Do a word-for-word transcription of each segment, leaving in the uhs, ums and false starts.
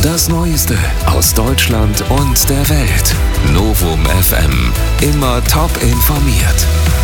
Das Neueste aus Deutschland und der Welt. Novum F M. Immer top informiert.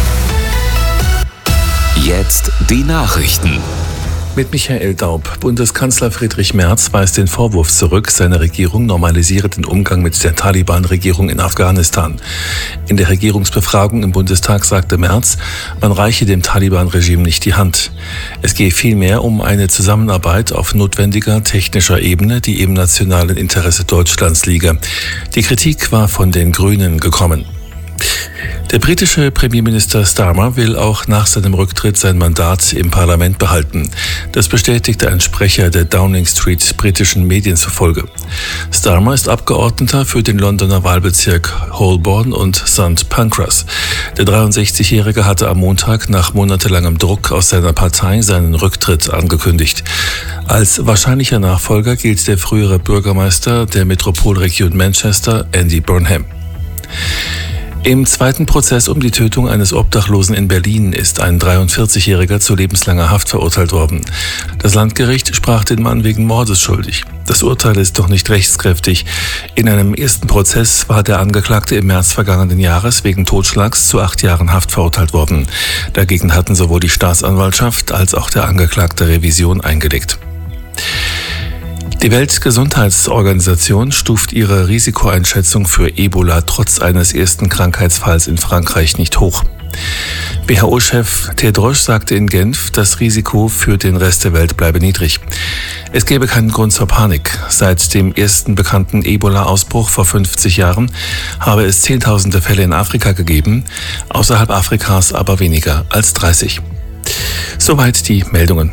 Jetzt die Nachrichten. Mit Michael Daub. Bundeskanzler Friedrich Merz weist den Vorwurf zurück, seine Regierung normalisiere den Umgang mit der Taliban-Regierung in Afghanistan. In der Regierungsbefragung im Bundestag sagte Merz, man reiche dem Taliban-Regime nicht die Hand. Es gehe vielmehr um eine Zusammenarbeit auf notwendiger technischer Ebene, die im nationalen Interesse Deutschlands liege. Die Kritik war von den Grünen gekommen. Der britische Premierminister Starmer will auch nach seinem Rücktritt sein Mandat im Parlament behalten. Das bestätigte ein Sprecher der Downing Street britischen Medien zufolge. Starmer ist Abgeordneter für den Londoner Wahlbezirk Holborn und Sankt Pancras. Der dreiundsechzigjährige hatte am Montag nach monatelangem Druck aus seiner Partei seinen Rücktritt angekündigt. Als wahrscheinlicher Nachfolger gilt der frühere Bürgermeister der Metropolregion Manchester, Andy Burnham. Im zweiten Prozess um die Tötung eines Obdachlosen in Berlin ist ein dreiundvierzigjähriger zu lebenslanger Haft verurteilt worden. Das Landgericht sprach den Mann wegen Mordes schuldig. Das Urteil ist doch nicht rechtskräftig. In einem ersten Prozess war der Angeklagte im März vergangenen Jahres wegen Totschlags zu acht Jahren Haft verurteilt worden. Dagegen hatten sowohl die Staatsanwaltschaft als auch der Angeklagte Revision eingelegt. Die Weltgesundheitsorganisation stuft ihre Risikoeinschätzung für Ebola trotz eines ersten Krankheitsfalls in Frankreich nicht hoch. W H O-Chef Tedros sagte in Genf, das Risiko für den Rest der Welt bleibe niedrig. Es gäbe keinen Grund zur Panik. Seit dem ersten bekannten Ebola-Ausbruch vor fünfzig Jahren habe es zehntausende Fälle in Afrika gegeben, außerhalb Afrikas aber weniger als dreißig. Soweit die Meldungen.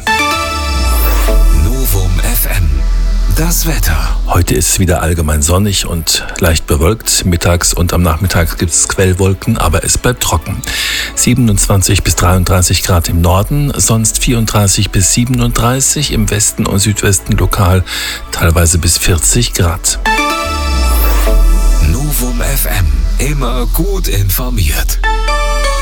Novum F M. Das Wetter. Heute ist es wieder allgemein sonnig und leicht bewölkt. Mittags und am Nachmittag gibt es Quellwolken, aber es bleibt trocken. siebenundzwanzig bis dreiunddreißig Grad im Norden, sonst vierunddreißig bis siebenunddreißig, im Westen und Südwesten lokal teilweise bis vierzig Grad. Novum F M. Immer gut informiert.